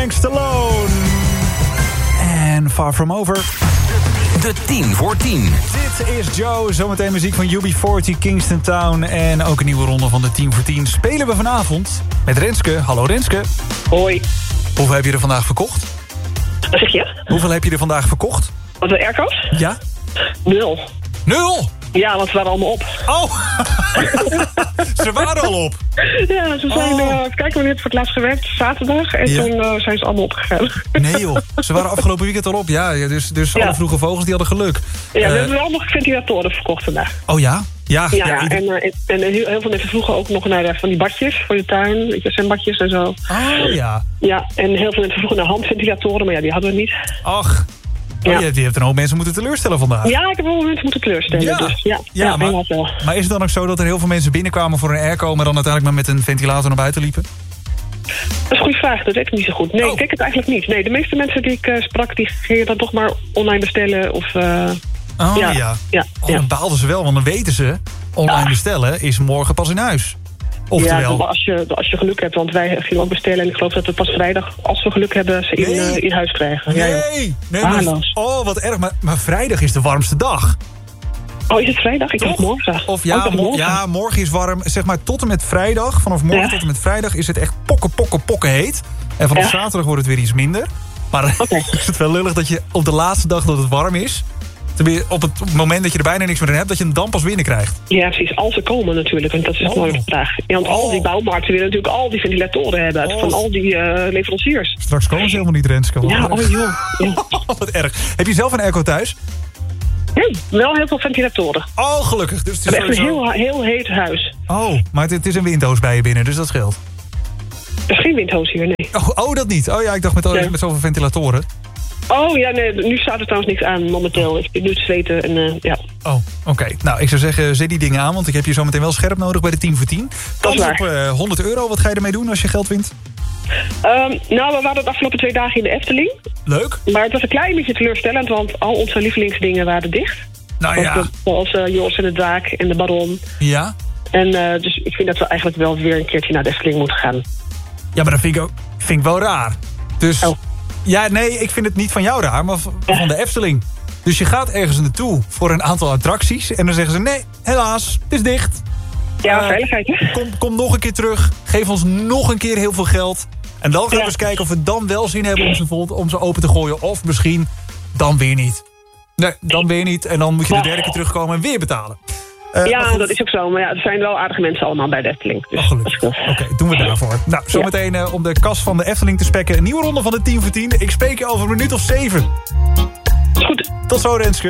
Frank Stallone. En Far From Over. De 10 voor 10. Dit is Joe. Zometeen muziek van UB40, Kingston Town. En ook een nieuwe ronde van de 10 voor 10. Spelen we vanavond met Renske. Hallo Renske. Hoi. Hoeveel heb je er vandaag verkocht? Wat zeg je? Hoeveel heb je er vandaag verkocht? Wat de airco's? Ja? 0. 0? Ja, want ze waren allemaal op. Oh! Ze waren al op. Ja, ze zijn... kijk, wanneer het voor het laatst gewerkt? Zaterdag. En toen zijn ze allemaal opgegaan. Nee joh, ze waren afgelopen weekend al op. Ja, dus alle vroege vogels die hadden geluk. Ja, we hebben wel nog ventilatoren verkocht vandaag. Oh ja? Ja, en heel veel mensen vroegen ook nog naar van die badjes voor je tuin. Weet je, zwembadjes en zo. Oh ja. Ja, en heel veel mensen vroegen naar handventilatoren, maar ja, die hadden we niet. Ach. Oh, ja. Je hebt een hoop mensen moeten teleurstellen vandaag. Ja, ik heb wel mensen moeten teleurstellen. Ja, dus maar is het dan ook zo dat er heel veel mensen binnenkwamen voor een airco, maar dan uiteindelijk maar met een ventilator naar buiten liepen? Dat is een goede vraag, dat weet ik niet zo goed. Nee, ik denk het eigenlijk niet. Nee, de meeste mensen die ik sprak, die gingen dan toch maar online bestellen. Of, dan baalden ze wel, want dan weten ze, online bestellen is morgen pas in huis. Oftewel. Ja, als je geluk hebt, want wij gingen ook bestellen en ik geloof dat we pas vrijdag, als we geluk hebben, ze in huis krijgen. Nee, wat erg, maar vrijdag is de warmste dag. Oh, is het vrijdag? Ik dacht morgen. Ja, morgen is warm. Zeg maar tot en met vrijdag. Vanaf morgen tot en met vrijdag is het echt pokken heet. En vanaf zaterdag wordt het weer iets minder. Maar is het wel lullig dat je op de laatste dag dat het warm is, op het moment dat je er bijna niks meer in hebt, dat je hem dan pas binnenkrijgt. Ja, precies. Als ze komen natuurlijk. En dat is gewoon de vraag. Ja, want al die bouwmarkten willen natuurlijk al die ventilatoren hebben. Van al die leveranciers. Straks komen ze helemaal niet, Renske. Ja, joh. Ja. Wat erg. Heb je zelf een airco thuis? Nee, wel heel veel ventilatoren. Oh, gelukkig. Dus het is echt een heel heet huis. Oh, maar het is een windhoos bij je binnen, dus dat scheelt. Er is geen windhoos hier, nee. Oh, dat niet. Oh ja, ik dacht met zoveel ventilatoren. Oh ja, nee, nu staat er trouwens niks aan momenteel. Ik ben nu te zweten en ja. Oh, oké. Nou, ik zou zeggen, zet die dingen aan, want ik heb je zo meteen wel scherp nodig bij de 10 voor 10. Dat is waar. Op €100. Wat ga je ermee doen als je geld wint? We waren de afgelopen 2 dagen in de Efteling. Leuk. Maar het was een klein beetje teleurstellend, want al onze lievelingsdingen waren dicht. Nou ja. Zoals Joris en de Draak en de Baron. Ja. En dus ik vind dat we eigenlijk wel weer een keertje naar de Efteling moeten gaan. Ja, maar dat vind ik wel raar. Dus... Oh. Ja, nee, ik vind het niet van jou raar, maar van de Efteling. Dus je gaat ergens naartoe voor een aantal attracties en dan zeggen ze, nee, helaas, het is dicht. Ja, veiligheid, hè? Kom nog een keer terug, geef ons nog een keer heel veel geld. En dan gaan we eens kijken of we dan wel zin hebben om ze open te gooien. Of misschien dan weer niet. Nee, dan weer niet. En dan moet je de derde keer terugkomen en weer betalen. Dat is ook zo. Maar ja, er zijn wel aardige mensen allemaal bij de Efteling. Dus gelukkig. Oké, doen we daarvoor. Nou, zometeen om de kas van de Efteling te spekken. Een nieuwe ronde van de 10 voor 10. Ik spreek je over een minuut of 7. Is goed. Tot zo, Renske.